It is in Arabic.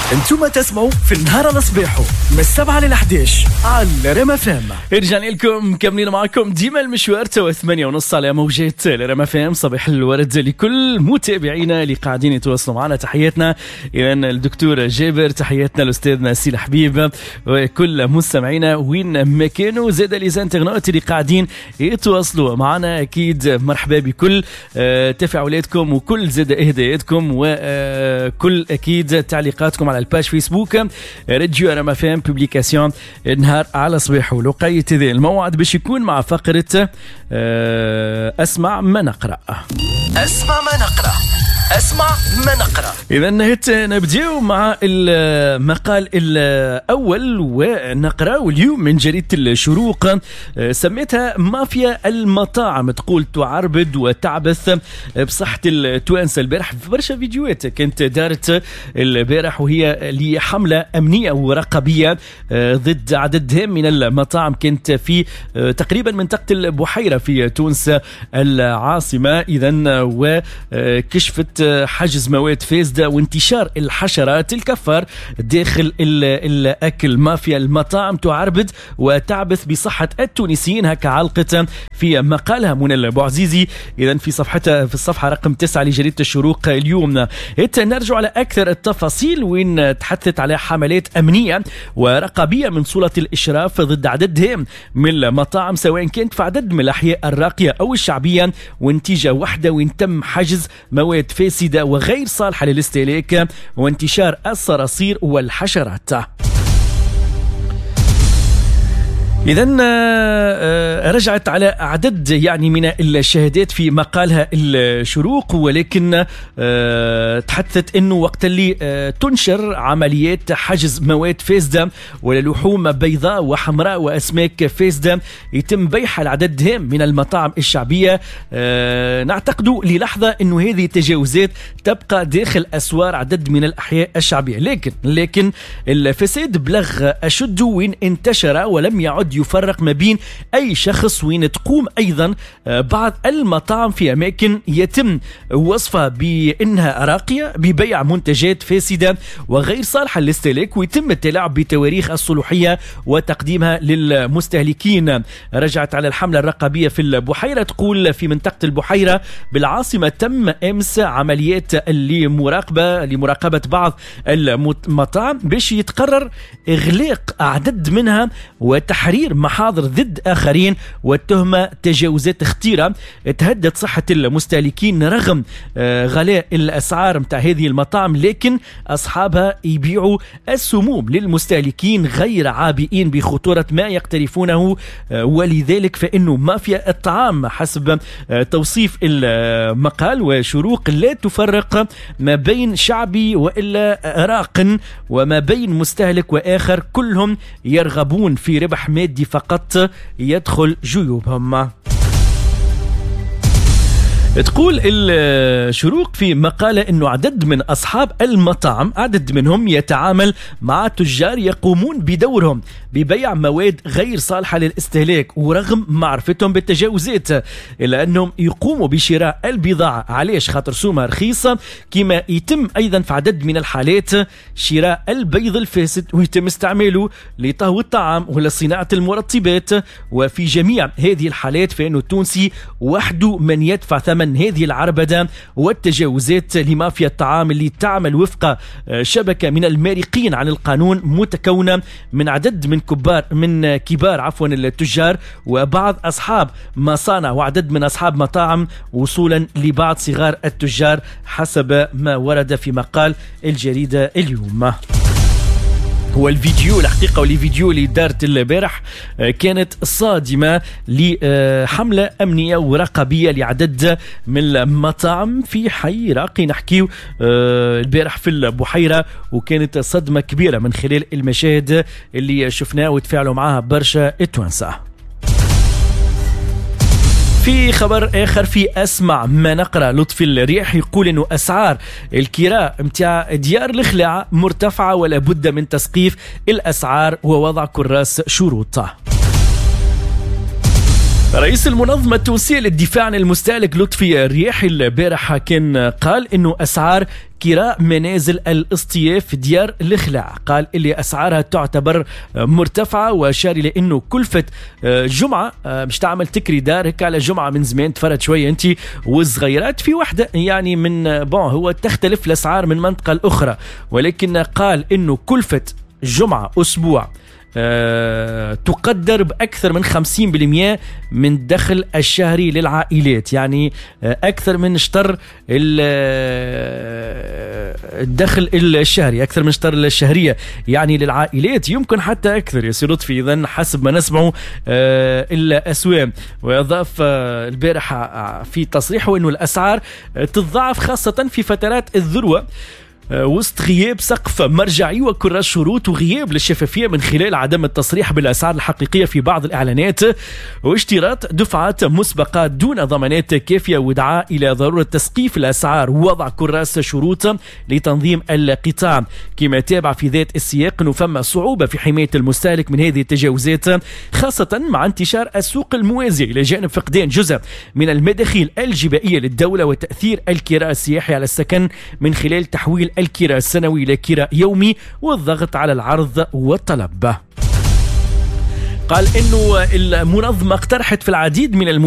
انتم تسمعوا في النهار الصباحو من 7 ل 11 على ريم اف ام. رجعنا لكم مكملين معكم ديما المشوار توا 8:30 على موجات ريم اف ام. صباح الورد لكل متابعينا اللي قاعدين يتواصلوا معنا. تحياتنا الى الدكتور جابر، تحياتنا الاستاذ سي الحبيب، وكل مستمعينا وين ما كانوا، زاد لي زانترنوت اللي قاعدين يتواصلوا معنا. اكيد مرحبا بكل تفاعلاتكم وكل زاد اهداءاتكم وكل اكيد تعليقاتكم على الباج فيسبوك راديو ريم اف ام بوبليكاسيون نهار على صباح. ولقية ذي الموعد باش يكون مع فقرة اسمع ما نقرأ. اسمع ما نقرأ، اسمع ما نقرأ. إذا نبدأ مع المقال الأول ونقرأ اليوم من جريدة الشروق. سميتها مافيا المطاعم تقول تعربد وتعبث بصحة التوانسة. البارح في برشا فيديوهات كانت دارت البارح وهي لحملة أمنية ورقابية ضد عدد هام من المطاعم كانت في تقريبا منطقة البحيرة في تونس العاصمة. إذا وكشفت حجز مواد فاسدة وانتشار الحشرات الكفار داخل الأكل. مافيا المطاعم تعربد وتعبث بصحة التونسيين، هكا علقت في مقالها منى البوعزيزي. إذن في صفحتها في الصفحة رقم 9 لجريدة الشروق اليوم. نرجع على أكثر التفاصيل وين تحدثت على حملات أمنية ورقابية من سلطة الإشراف ضد عدد هام من المطاعم سواء كانت في عدد من الأحياء الراقية أو الشعبية، ونتيجة واحدة وين تم حجز مواد فاسدة وغير صالحة للاستهلاك وانتشار الصراصير والحشرات. إذن رجعت على عدد يعني من الشهادات في مقالها الشروق، ولكن تحدثت أنه وقت اللي تنشر عمليات حجز مواد فاسدة وللحوم بيضاء وحمراء وأسماك فاسدة يتم بيعها العدد هام من المطاعم الشعبية. نعتقد للحظة أنه هذه التجاوزات تبقى داخل أسوار عدد من الأحياء الشعبية، لكن الفساد بلغ أشد وين انتشر ولم يعد يفرق ما بين أي شخص، وين تقوم أيضا بعض المطاعم في أماكن يتم وصفها بأنها راقية ببيع منتجات فاسدة وغير صالحة للاستهلاك، ويتم التلاعب بتواريخ الصلاحية وتقديمها للمستهلكين. رجعت على الحملة الرقابية في البحيرة، تقول في منطقة البحيرة بالعاصمة تم أمس عمليات لمراقبة بعض المطاعم باش يتقرر إغلاق عدد منها وتحرير محاضر ضد آخرين، والتهمة تجاوزات خطيرة تهدد صحة المستهلكين رغم غلاء الأسعار متاع هذه المطاعم، لكن أصحابها يبيعوا السموم للمستهلكين غير عابئين بخطورة ما يقترفونه. ولذلك فإنه مافيا الطعام حسب توصيف المقال وشروق لا تفرق ما بين شعبي وإلا راق وما بين مستهلك وآخر، كلهم يرغبون في ربح مادي فقط يدخل جيوبهم. تقول الشروق في مقالة أنه عدد من أصحاب المطاعم عدد منهم يتعامل مع تجار يقومون بدورهم ببيع مواد غير صالحة للاستهلاك ورغم معرفتهم بالتجاوزات، إلا أنهم يقوموا بشراء البضاعة علاش خاطر سومها رخيصة، كما يتم أيضا في عدد من الحالات شراء البيض الفاسد ويتم استعماله لطهو الطعام ولا صناعة المرطبات. وفي جميع هذه الحالات فإنه التونسي وحده من يدفع ثمن هذه العربدة والتجاوزات لمافيا الطعام اللي تعمل وفق شبكة من المارقين عن القانون متكونة من عدد من كبار التجار وبعض أصحاب مصانع وعدد من أصحاب مطاعم وصولا لبعض صغار التجار حسب ما ورد في مقال الجريدة اليوم. هو الفيديو الحقيقة والفيديو اللي دارت البارح كانت صادمة لحملة أمنية ورقابية لعدد من المطاعم في حي راقي نحكيو البارح في البحيرة، وكانت صدمة كبيرة من خلال المشاهد اللي شفناها وتفاعلوا معها برشا التوانسة. في خبر آخر في أسمع ما نقرأ، لطفي الريح يقول إنه أسعار الكراء متاع ديار الخلاعة مرتفعة ولا بد من تسقيف الأسعار ووضع كراس شروطه. رئيس المنظمة التونسية للدفاع عن المستهلك لطفي الرياحي البارحة كان قال إنه أسعار كراء منازل الاصطياف ديار الخلاع، قال اللي أسعارها تعتبر مرتفعة، وأشار إلى إنه كلفة جمعة مش تعمل تكري دارك على جمعة من زمان تفرد شوية أنت والصغيرات في وحدة، يعني من هو تختلف الأسعار من منطقة الأخرى، ولكن قال إنه كلفة جمعة أسبوع تقدر بأكثر من 50% من الدخل الشهري للعائلات، يعني أكثر من شطر الدخل الشهري، أكثر من شطر الشهرية يعني للعائلات، يمكن حتى أكثر يا سي لطفي إذن حسب ما نسمعه الأسوام. وأضاف البارحة في تصريحه أنه الأسعار تتضاعف خاصة في فترات الذروة وسط غياب سقف مرجعي وكراس شروط وغياب للشفافية من خلال عدم التصريح بالأسعار الحقيقية في بعض الإعلانات واشتراط دفعات مسبقة دون ضمانات كافية، ودعا إلى ضرورة تسقيف الأسعار ووضع كراس شروط لتنظيم القطاع. كما تابع في ذات السياق أنه فما صعوبة في حماية المستهلك من هذه التجاوزات، خاصة مع انتشار السوق الموازي إلى جانب فقدان جزء من المداخيل الجبائية للدولة وتأثير الكراء السياحي على السكن من خلال تحويل الكراء السنوي إلى كراء يومي والضغط على العرض والطلب. قال إنه المنظمة اقترحت في العديد من